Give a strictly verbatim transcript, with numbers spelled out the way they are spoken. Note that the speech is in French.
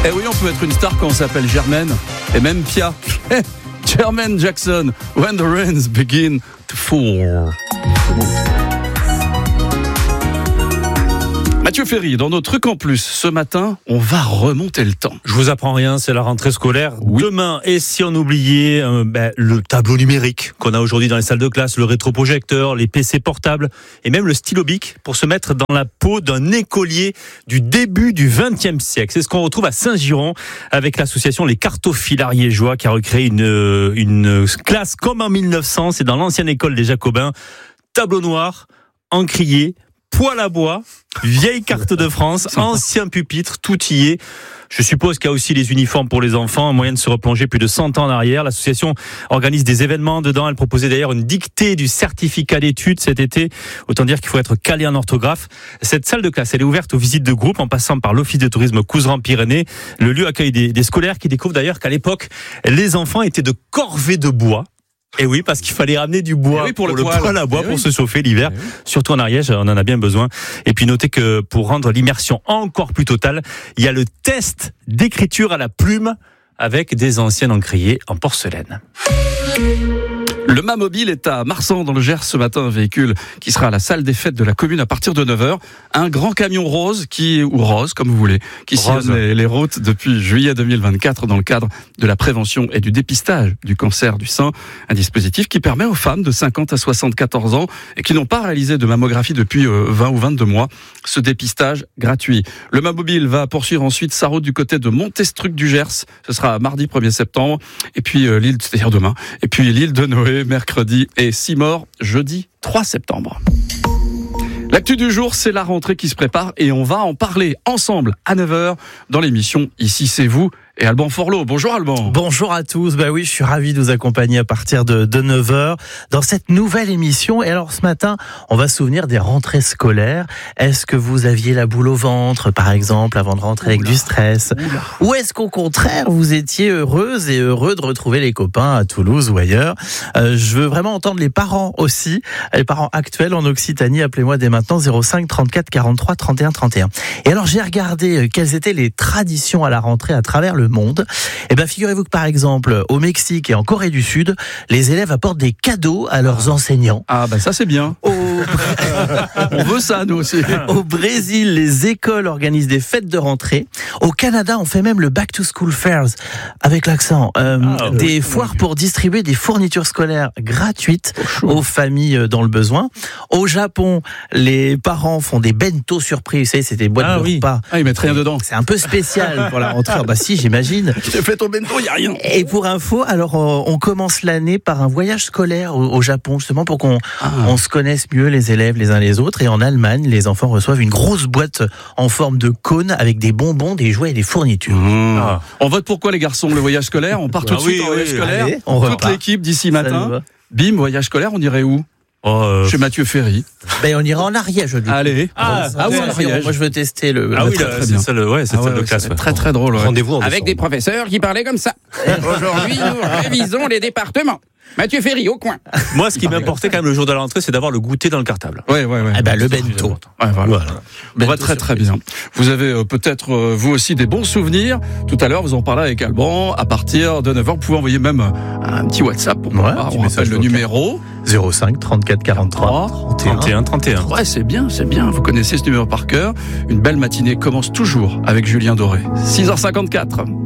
Eh oui, on peut être une star quand on s'appelle Germaine et même Pia. Jermaine Jackson, When the Rains Begin to Fall. Mathieu Ferry, dans nos trucs en plus, ce matin, on va remonter le temps. Je vous apprends rien, c'est la rentrée scolaire. Oui. Demain, et si on oubliait euh, ben, le tableau numérique qu'on a aujourd'hui dans les salles de classe, le rétroprojecteur, les P C portables et même le stylo bic pour se mettre dans la peau d'un écolier du début du vingtième siècle. C'est ce qu'on retrouve à Saint-Giron avec l'association Les Cartophiles Ariégeois qui a recréé une, une classe comme en mille neuf cents, c'est dans l'ancienne école des Jacobins. Tableau noir, encrier, poêle à bois, vieille carte de France, ancien pupitre, tout y est. Je suppose qu'il y a aussi les uniformes pour les enfants, un moyen de se replonger plus de cent ans en arrière. L'association organise des événements dedans. Elle proposait d'ailleurs une dictée du certificat d'études cet été. Autant dire qu'il faut être calé en orthographe. Cette salle de classe, elle est ouverte aux visites de groupe en passant par l'Office de tourisme Couserans-Pyrénées. Le lieu accueille des, des scolaires qui découvrent d'ailleurs qu'à l'époque, les enfants étaient de corvées de bois. Et oui, parce qu'il fallait ramener du bois oui, pour, pour le, le poêle. poêle à bois Et pour oui. se chauffer l'hiver. Et oui. Surtout en Ariège, on en a bien besoin. Et puis notez que pour rendre l'immersion encore plus totale, il y a le test d'écriture à la plume avec des anciennes encriers en porcelaine. Le Mamobile est à Marsan dans le Gers ce matin, un véhicule qui sera à la salle des fêtes de la commune à partir de neuf heures. Un grand camion rose, qui ou rose comme vous voulez, qui Rose. sillonne les, les routes depuis juillet deux mille vingt-quatre dans le cadre de la prévention et du dépistage du cancer du sein. Un dispositif qui permet aux femmes de cinquante à soixante-quatorze ans et qui n'ont pas réalisé de mammographie depuis vingt ou vingt-deux mois, ce dépistage gratuit. Le Mamobile va poursuivre ensuite sa route du côté de Montestruc du Gers. Ce sera mardi premier septembre. Et puis euh, l'île, c'est-à-dire demain. Et puis l'île de Noé mercredi et Simor jeudi trois septembre. L'actu du jour, c'est la rentrée qui se prépare et on va en parler ensemble à neuf heures dans l'émission Ici c'est vous et Alban Forlot. Bonjour Alban. Bonjour à tous. Bah oui, je suis ravi de vous accompagner à partir de, de neuf heures dans cette nouvelle émission. Et alors ce matin, on va se souvenir des rentrées scolaires. Est-ce que vous aviez la boule au ventre, par exemple, avant de rentrer Oula. avec du stress Oula. Ou est-ce qu'au contraire, vous étiez heureuse et heureux de retrouver les copains à Toulouse ou ailleurs euh, Je veux vraiment entendre les parents aussi, les parents actuels en Occitanie. Appelez-moi dès maintenant zéro cinq trente-quatre quarante-trois trente et un trente et un. Et alors j'ai regardé quelles étaient les traditions à la rentrée à travers le monde. Et bien figurez-vous que par exemple au Mexique et en Corée du Sud, les élèves apportent des cadeaux à leurs ah. enseignants. Ah ben ça c'est bien. Au... on veut ça nous aussi. Au Brésil, les écoles organisent des fêtes de rentrée. Au Canada, on fait même le Back to School Fairs avec l'accent. Euh, ah, des oui. foires pour distribuer des fournitures scolaires gratuites oh, aux familles dans le besoin. Au Japon, les parents font des bento surprises. Vous savez, c'est des boîtes ah, de oui. repas. Ah, ils mettent rien dedans. C'est un peu spécial pour la rentrée. Bah si, j'imagine. J'ai fait ton bento, il y a rien. Et pour info, alors on commence l'année par un voyage scolaire au, au Japon, justement pour qu'on ah. on se connaisse mieux les élèves les uns les autres. Et en Allemagne, les enfants reçoivent une grosse boîte en forme de cône avec des bonbons, des jouets et des fournitures. Mmh. Ah. On vote pour quoi les garçons? Le voyage scolaire? On part tout de ah, suite oui, en voyage oui, scolaire. Allez, on Toute repart. l'équipe d'ici matin. Bim, voyage scolaire, on irait où? Oh, euh... Chez Mathieu Ferry. Ben, on ira en Ariège. Allez. Ah, ah oui, en Ariège. Moi, je veux tester le. Ah le oui, très, là, très c'est ça, le, ouais, c'est ah, ouais, de ouais, classe. Ouais. Très, très drôle. Ouais. Rendez-vous en avec des professeurs qui parlaient comme ça. Aujourd'hui, nous révisons les départements. Mathieu Ferry, au coin. Moi, ce qui m'importait quand même le jour de la rentrée, c'est d'avoir le goûter dans le cartable. Ouais, ouais, ouais. Eh ben, le bento. Ouais, voilà. voilà. On va très, très bien. Vous avez euh, peut-être, euh, vous aussi, des bons souvenirs. Tout à l'heure, vous en parlez avec Alban. À partir de neuf heures, vous pouvez envoyer même un petit WhatsApp. Pour ouais, on rappelle le numéro. zéro cinq trente-quatre quarante-trois trente et un trente et un. Ouais, c'est bien, c'est bien. Vous connaissez ce numéro par cœur. Une belle matinée commence toujours avec Julien Doré. six heures cinquante-quatre.